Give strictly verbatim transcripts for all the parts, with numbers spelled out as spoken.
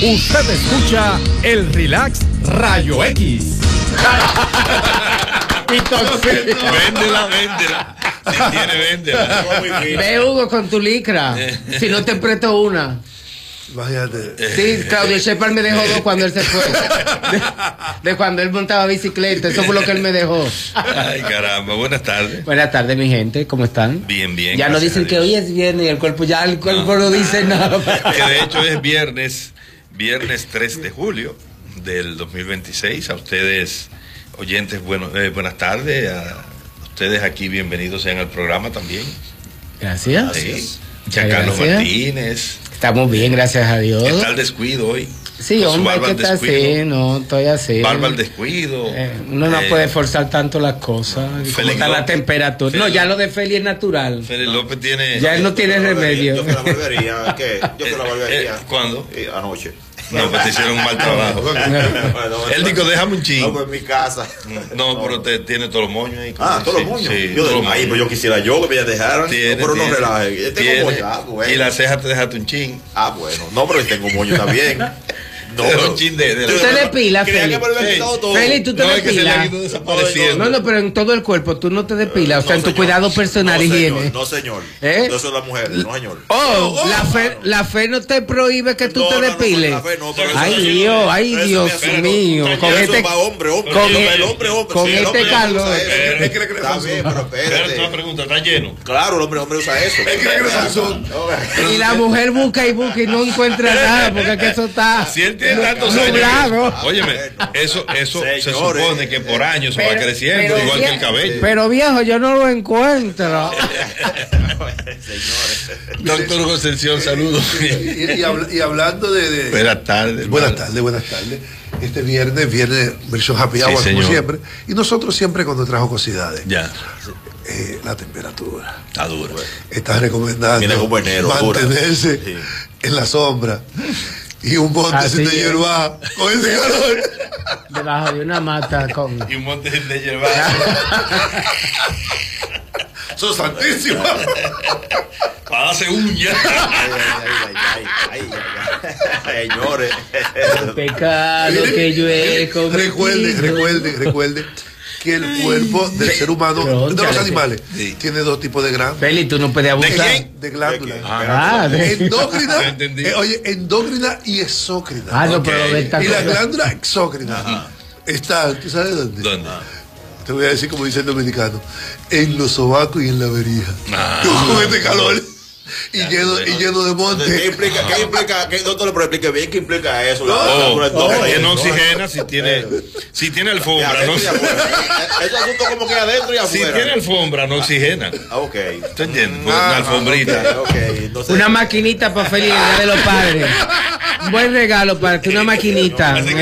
Usted escucha el Relax Rayo X. Véndela, véndela. Si tiene, véndela. Ve, Hugo, con tu licra. Si no te presto una. Imagínate. Sí, Claudio Shepard me dejó dos cuando él se fue. De, de cuando él montaba bicicleta. Eso fue lo que él me dejó. Ay, caramba. Buenas tardes. Buenas tardes, mi gente. ¿Cómo están? Bien, bien. Ya no dicen que hoy es viernes y el cuerpo ya el cuerpo no, no dice nada. Que de hecho es viernes, viernes tres de julio del dos mil veintiséis. A ustedes, oyentes, bueno, eh, buenas tardes. A ustedes aquí, bienvenidos sean al programa también. Gracias. Sí. Giancarlo Martínez. Estamos bien, gracias a Dios. ¿Qué tal descuido hoy? Sí, hombre, ¿qué tal? Sí, no, estoy así. Barba al descuido. Eh, uno no eh, puede forzar tanto las cosas. ¿Cómo está la temperatura? Félix, no, ya lo de Feli es natural. Félix López tiene... Ya él no tiene remedio. Yo fui a la barbería. ¿Qué? Yo fui a la barbería. Eh, ¿Cuándo? Sí, anoche. No, pues te hicieron un mal trabajo. Él dijo, déjame un chingo. No, pues en mi casa. No, no, pero te tiene todos los moños ahí. Ah, todos los moños. Sí, yo de ahí, pues yo quisiera yo que me dejaran. Tiene, pero no relaje. Tengo moños. Ah, bueno. Y la ceja te dejaste un chin. Ah, bueno. No, pero tengo moños también. No, pero un chin de, de tú te depilas, Feli. Feli, tú te no, depilas. Es no, no, pero en todo el cuerpo tú no te depilas. O sea, no, en tu señor. Cuidado personal no, higiene. Señor, no, señor. ¿Eh? No soy la mujer, no, señor. Oh, oh, la, fe, la fe no te prohíbe que tú no, te no, depiles. No, no, no, ay, Dios, ay, Dios mío. Con este hombre, hombre. Con el hombre, hombre. Con este calor. Está bien, pero espérate. Una pregunta, ¿está lleno? Claro, el hombre, hombre usa eso. Y la mujer busca y busca y no encuentra nada porque que eso está. Si él tiene tantos años. Óyeme, eso, eso Señores, se supone que por años se va creciendo, igual viejo, que el cabello. Pero viejo, yo no lo encuentro. Doctor Concepción, saludos. Y, y, y, habla, y hablando de, de buenas tardes. Buenas tardes, buenas tardes. Este viernes, viernes versión Happy Hour, sí, como siempre. Y nosotros siempre con nuestras jocosidades. Ya. Eh, la temperatura. Está dura. Está recomendando enero, mantenerse sí. en la sombra. Y un monte sin de hierba con ese calor. Debajo de una mata con. Y un monte sin de hierba. Son santísimas. Para darse uñas. Señores. El pecado que yo he cometido. Recuerde, recuerde, recuerde que el cuerpo del ser humano, de los animales, sí. tiene dos tipos de glándulas. Feli, tú no puedes abusar. ¿De, de glándulas. Ah, de... Endócrina, eh, oye, endócrina y exócrina. Ah, no, okay. pero y la glándula exócrina está, ¿tú sabes dónde? ¿Dónde? Te voy a decir como dice el dominicano, en los sobacos y en la verija. Ah. Con este calor. Y lleno, y lleno de monte. ¿Qué implica? ¿Qué implica? ¿Qué, doctor, pero explique bien qué implica eso? No, oh, no, oh, no, no oxigena si tiene, si tiene alfombra. No, eso asunto como que adentro y afuera. Si tiene alfombra, no oxigena. Ah, ok. ¿Te entiendes? Ah, una alfombrita. Okay, okay. Entonces, una maquinita para Feli de los padres. Un buen regalo para ti, una maquinita. A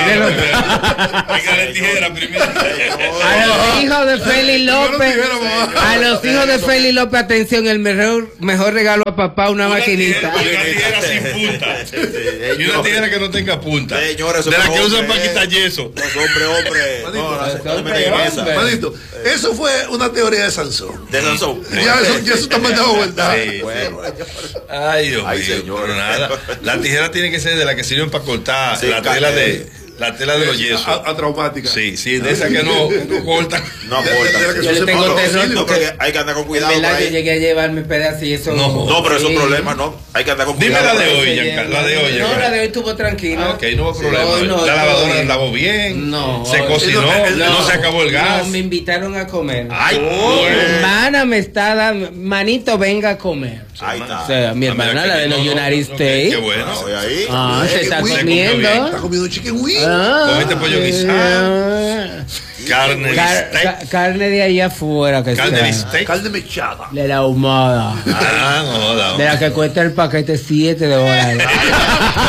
los hijos de Feli López, a los hijos de Feli López, atención, el mejor, mejor regalo a papá, una, una maquinita. Tijera, una tijera sin punta. Y una tijera que no tenga punta. Señores, de la que usan para quitar yeso. No, hombre, hombre. Manito, no, no, hombre, hombre. Manito, eso fue una teoría de Sansón. De Sansón. Ya eso, ya eso está mandado vuelta. Sí, bueno. Ay, Dios Ay, mío. Señor. Pero nada. La tijera tiene que ser de la que sirven para cortar sí, la tela de. La tela de los yesos. A, a traumática. Sí, sí, de esa que no, no cortan. No cortan. Yo le tengo terror no, porque hay que andar con cuidado. Es verdad, yo llegué a llevarme pedazos y eso. No, no, pero eso es un problema, no. Hay que andar con Dime cuidado. la de hoy, Giancarlo. La de hoy. No, la de hoy estuvo tranquila. Ah, ok, no hubo problema. No, no, la no, lavadora no, lavó bien. No. Se cocinó. No, no, no se acabó el gas. No, me invitaron a comer. Ay, oh, mi hermana me está dando. Manito, venga a comer. Ahí está. O sea, mi hermana, la de los United States. Qué bueno. Ah, se está comiendo. Está comiendo chicken wing. Comiste pollo guisado. Carne Car ca carne de ahí afuera. Que carne de steak. Carne mechada. De la ahumada. Ah, no, no. De la que cuesta el paquete siete dólares.